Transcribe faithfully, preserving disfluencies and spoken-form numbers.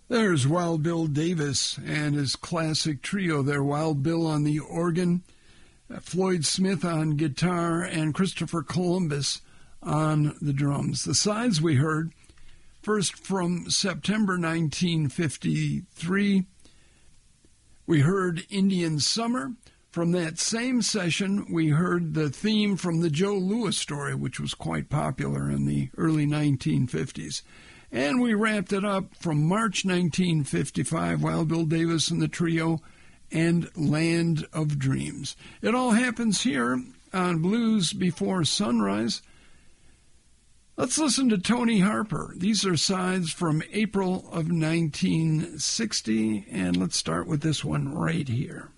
There's Wild Bill Davis and his classic trio there. Wild Bill on the organ, Floyd Smith on guitar, and Christopher Columbus on the drums. The sides we heard, first from September nineteen fifty-three, we heard Indian Summer. From that same session, we heard the theme from the Joe Louis story, which was quite popular in the early nineteen fifties. And we wrapped it up from March nineteen fifty-five, Wild Bill Davis and the Trio, and Land of Dreams. It all happens here on Blues Before Sunrise. Let's listen to Tony Harper. These are sides from April of nineteen sixty, and let's start with this one right here.